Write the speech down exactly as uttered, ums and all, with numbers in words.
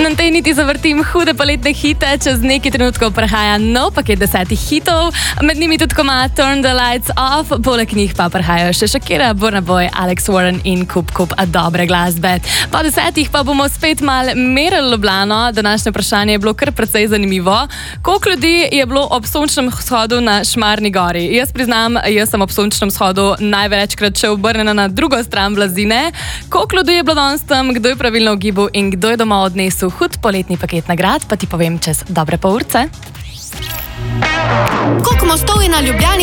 Na tej niti zavrtim hude poletne hite, čez nekaj trenutkov prihaja nov paket desetih hitov, med njimi tudi komad Turn the Lights Off, poleg njih pa prihajajo še Shakira, Burna Boy, Alex Warren in kup kup dobre glasbe. Po desetih pa bomo spet mal merili Ljubljano. Današnje vprašanje je bilo kar precej zanimivo. Koliko ljudi je bilo ob sončnem shodu na Šmarni gori? Jaz priznam, jaz sem ob sončnem shodu največkrat še obrnjena na drugo stran blazine. Koliko ljudi je bilo danes tam, kdo je pravilno ugibal in kdo je doma odnesel hud poletni paket nagrad, pa ti povem čez dobre pol urce. Koliko mostov je na Ljubljani